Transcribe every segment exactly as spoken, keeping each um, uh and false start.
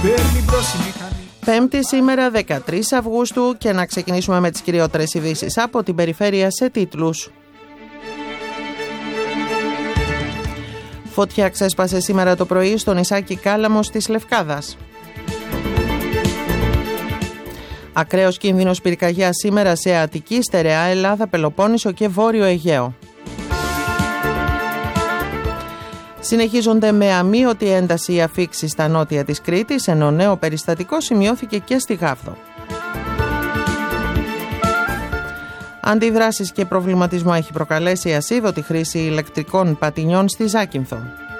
Πέμπτη σήμερα δεκατρείς Αυγούστου και να ξεκινήσουμε με τις κυριότερες ειδήσεις από την περιφέρεια σε τίτλους. Φωτιά ξέσπασε σήμερα το πρωί στο νησάκι Κάλαμος της Λευκάδας. Ακραίος κίνδυνος πυρκαγιάς σήμερα σε Αττική, Στερεά, Ελλάδα, Πελοπόννησο και Βόρειο Αιγαίο. Συνεχίζονται με αμείωτη ένταση οι αφίξεις στα νότια της Κρήτης, ενώ νέο περιστατικό σημειώθηκε και στη Γάβδο. Αντιδράσεις και προβληματισμό έχει προκαλέσει η ασίδωτη χρήση ηλεκτρικών πατινιών στη Ζάκυνθο.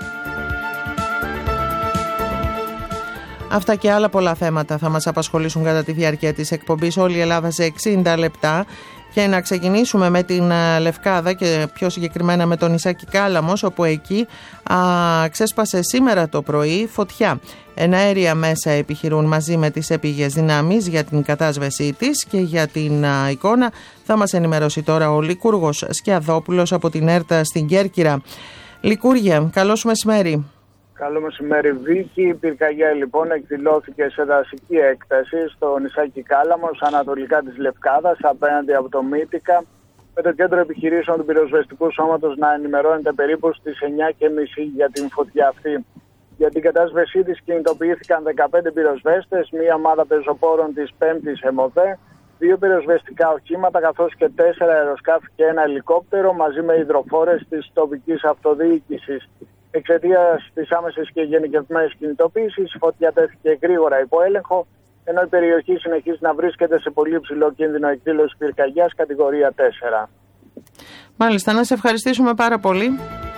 Αυτά και άλλα πολλά θέματα θα μας απασχολήσουν κατά τη διάρκεια της εκπομπής Όλη η Ελλάδα σε εξήντα λεπτά. Και να ξεκινήσουμε με την Λευκάδα και πιο συγκεκριμένα με το νησάκι Κάλαμος, όπου εκεί α, ξέσπασε σήμερα το πρωί φωτιά. Εναέρια μέσα επιχειρούν μαζί με τις επίγειες δυνάμεις για την κατάσβεσή της και για την α, εικόνα θα μας ενημερώσει τώρα ο Λικούργος Σκιαδόπουλος από την ΕΡΤΑ στην Κέρκυρα. Λικούργε, καλώς μεσημέρι. Καλό μεσημέρι, Βίκη. Η πυρκαγιά λοιπόν εκδηλώθηκε σε δασική έκταση στο νησάκι Κάλαμος, ανατολικά της Λευκάδας, απέναντι από το Μύτικα, με το κέντρο επιχειρήσεων του πυροσβεστικού σώματος να ενημερώνεται περίπου στις εννιά και μισή για την φωτιά αυτή. Για την κατάσβεσή της κινητοποιήθηκαν δεκαπέντε πυροσβέστες, μία ομάδα πεζοπόρων της πέμπτης ΕΜΟΔΕ, δύο πυροσβεστικά οχήματα καθώς και τέσσερα αεροσκάφη και ένα ελικόπτερο μαζί με υδροφόρες της τοπικής αυτοδιοίκησης. Εξαιτίας της άμεσης και γενικευμένης κινητοποίησης, η φωτιά τέθηκε γρήγορα υπό έλεγχο, ενώ η περιοχή συνεχίζει να βρίσκεται σε πολύ υψηλό κίνδυνο εκδήλωσης πυρκαγιάς κατηγορία τέσσερα. Μάλιστα, να σε ευχαριστήσουμε πάρα πολύ.